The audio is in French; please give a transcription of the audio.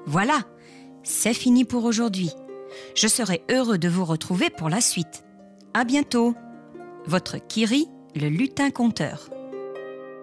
Voilà, c'est fini pour aujourd'hui. Je serai heureux de vous retrouver pour la suite. À bientôt. Votre Kiri, le lutin conteur.